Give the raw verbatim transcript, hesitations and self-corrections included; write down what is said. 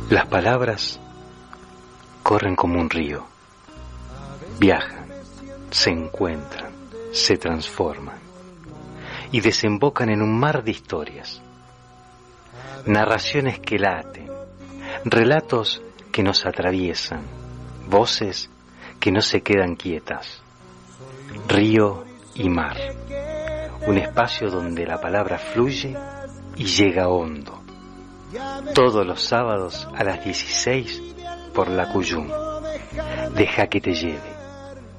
Las palabras corren como un río, viajan, se encuentran, se transforman y desembocan en un mar de historias, narraciones que laten, relatos que nos atraviesan, voces que no se quedan quietas. Río y mar, un espacio donde la palabra fluye y llega hondo. Todos los sábados a las dieciséis por la Cuyum. Deja que te lleve.